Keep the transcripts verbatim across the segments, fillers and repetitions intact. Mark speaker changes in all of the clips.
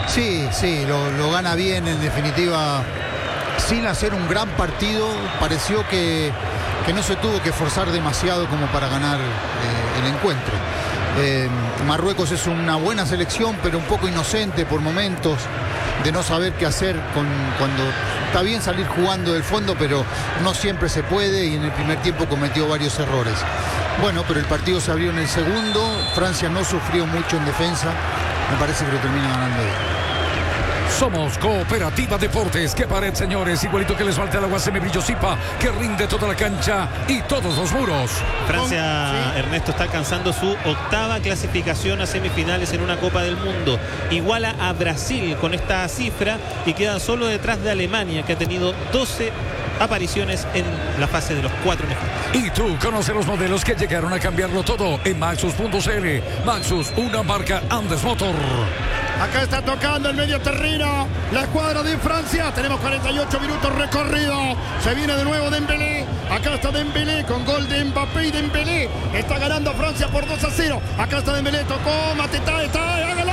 Speaker 1: Sí, sí, lo, lo gana bien, en definitiva, sin hacer un gran partido. Pareció que, que no se tuvo que forzar demasiado como para ganar eh, el encuentro. Eh, Marruecos es una buena selección, pero un poco inocente por momentos, de no saber qué hacer con, cuando está bien salir jugando del fondo, pero no siempre se puede, y en el primer tiempo cometió varios errores. Bueno, pero el partido se abrió en el segundo. Francia no sufrió mucho en defensa. Me parece que lo termina ganando bien.
Speaker 2: Somos Cooperativa Deportes. Qué pared, señores. Igualito que les falta el agua semibrillosipa, que rinde toda la cancha y todos los muros.
Speaker 3: Francia, ¿sí? Ernesto, está alcanzando su octava clasificación a semifinales en una Copa del Mundo. Iguala a Brasil con esta cifra y queda solo detrás de Alemania, que ha tenido doce apariciones en la fase de los cuatro mejores.
Speaker 2: Y tú conoces los modelos que llegaron a cambiarlo todo en Maxus punto c l. Maxus, una marca Andes Motor.
Speaker 4: Acá está tocando el medio terreno la escuadra de Francia. Tenemos cuarenta y ocho minutos recorrido. Se viene de nuevo Dembélé. Acá está Dembélé con gol de Mbappé, y Dembélé está ganando Francia por dos a cero. Acá está Dembélé, tocó Mateta, está, hágalo.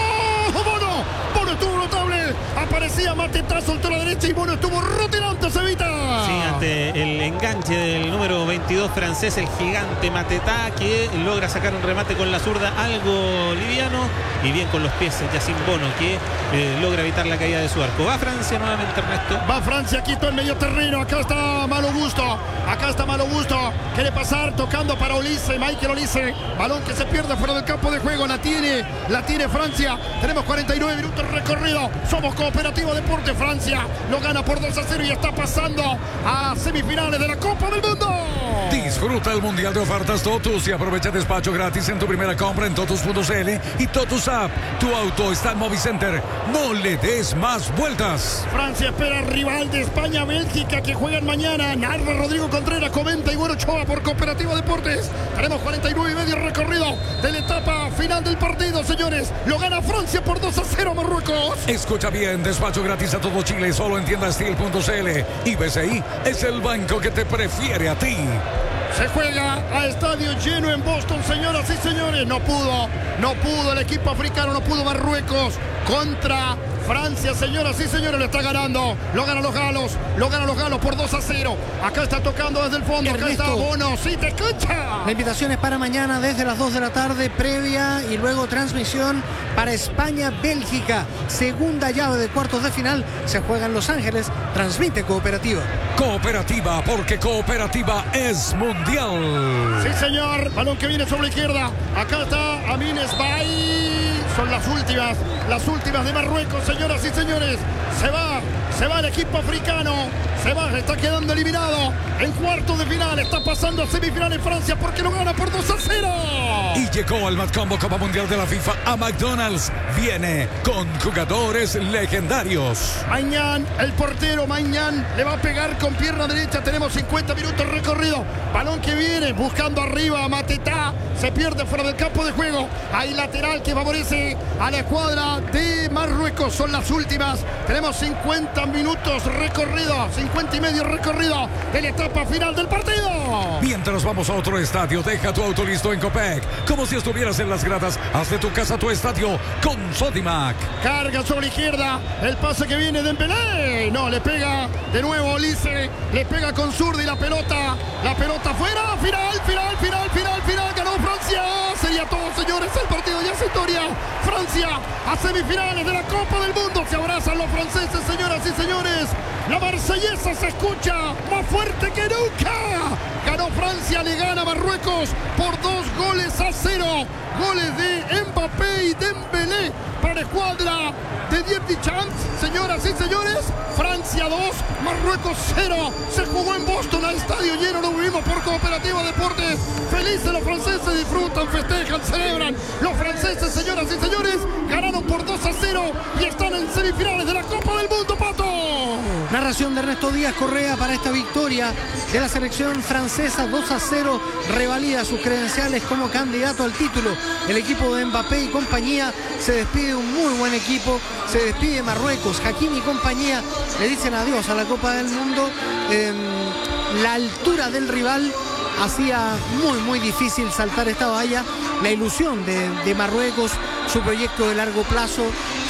Speaker 4: Bono, Bono estuvo notable. Aparecía Mateta, soltó la derecha y Bono estuvo rutilante, Cevita.
Speaker 3: Sí, ante el enganche del número veintidós francés, el gigante Mateta, que logra sacar un remate con la zurda algo liviano, y bien con los pies Yacine Bono, que eh, logra evitar la caída de su arco. Va Francia nuevamente, Ernesto.
Speaker 4: Va Francia, quitó el medio terreno. Acá está Malo Gusto. Acá está Malo Gusto. Quiere pasar, tocando para Olise, Michael Olise. Balón que se pierde fuera del campo de juego. La tiene, la tiene Francia. Tenemos cuarenta y nueve minutos recorrido. Somos Cooperativa Deporte. Francia lo gana por dos a cero y está pasando a semifinales de la Copa del Mundo.
Speaker 2: Disfruta el Mundial de Ofertas Totus y aprovecha despacho gratis en tu primera compra en totus punto c l y Totus App. Tu auto está en Movicenter. No le des más vueltas.
Speaker 4: Francia espera rival de España, Bélgica, que juegan mañana. Narra Rodrigo Contreras, comenta Igual Ochoa por Cooperativa Deportes. Tenemos cuarenta y nueve y medio recorrido de la etapa final del partido, señores. Lo gana Francia por dos a cero Marruecos.
Speaker 2: Escucha bien, despacho gratis a todo Chile, solo en tienda steel punto c l. Y B C I es el banco que te prefiere a ti.
Speaker 4: Se juega a estadio lleno en Boston, señoras y señores. No pudo, no pudo el equipo africano, no pudo Marruecos contra Francia, señoras y señores. Le está ganando, lo ganan los galos, lo ganan los galos por dos a cero. Acá está tocando desde el fondo, acá
Speaker 5: Ernesto,
Speaker 4: está Bono, sí te escucha.
Speaker 5: La invitación es para mañana desde las dos de la tarde, previa y luego transmisión para España-Bélgica. Segunda llave de cuartos de final, se juega en Los Ángeles, transmite Cooperativa.
Speaker 2: Cooperativa, porque Cooperativa es mundial.
Speaker 4: Sí, señor, balón que viene sobre la izquierda. Acá está Amin Esbay. Son las últimas, las últimas de Marruecos, señoras y señores. Se va, se va el equipo africano. Se va, está quedando eliminado en cuartos de final. Está pasando a semifinales Francia porque lo gana por dos a cero.
Speaker 2: Y llegó al Matcombo Copa Mundial de la FIFA a McDonald's. Viene con jugadores legendarios.
Speaker 4: Mañán, el portero Mañán le va a pegar con pierna derecha. Tenemos cincuenta minutos recorrido. Balón que viene buscando arriba a Mateta. Se pierde fuera del campo de juego. Hay lateral que favorece a la escuadra de Marruecos. Son las últimas. Tenemos cincuenta minutos recorridos. cincuenta y medio recorrido de la etapa final del partido.
Speaker 2: Mientras vamos a otro estadio, deja tu auto listo en Copec. Como si estuvieras en las gradas, haz de tu casa tu estadio con Sodimac.
Speaker 4: Carga sobre la izquierda, el pase que viene de Dembélé. No, le pega de nuevo Olise, le pega con zurda y la pelota, la pelota fuera. Final, final, final, final, final. Ganó Francia. Sería todo, señores. El partido ya es historia. Francia a semifinales de la Copa del Mundo. Se abrazan los franceses, señoras y señores. La marsellesa se escucha más fuerte que nunca. Ganó Francia, le gana a Marruecos por dos goles a cero. Goles de Mbappé y Dembélé para la escuadra de Didier Deschamps. Señoras y señores, Francia dos, Marruecos cero. Se jugó en Boston, al estadio lleno, lo vivimos por Cooperativa Deportes. Felices los franceses, disfrutan, festejan, celebran. Los franceses, señoras y señores, ganaron por dos a cero y están en semifinales de la Copa del Mundo, Pato.
Speaker 5: Narración de Ernesto Díaz Correa para esta victoria de la selección francesa. Dos a cero, revalida sus credenciales como candidato al título. El equipo de Mbappé y compañía se despide de un muy buen equipo, se despide de Marruecos. Hakimi y compañía le dicen adiós a la Copa del Mundo. Eh, la altura del rival hacía muy muy difícil saltar esta valla. La ilusión de, de Marruecos, su proyecto de largo plazo,